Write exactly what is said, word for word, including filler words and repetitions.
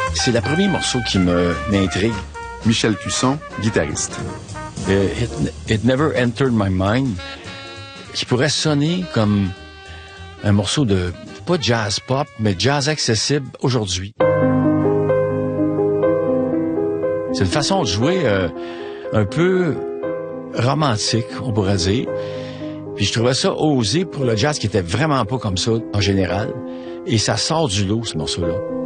C'est le premier morceau qui me m'intrigue. Michel Cusson, guitariste. Uh, it, it Never Entered My Mind, qui pourrait sonner comme un morceau de, pas jazz pop, mais jazz accessible aujourd'hui. C'est une façon de jouer euh, un peu romantique, on pourrait dire. Puis je trouvais ça osé pour le jazz qui était vraiment pas comme ça en général. Et ça sort du lot, ce morceau-là.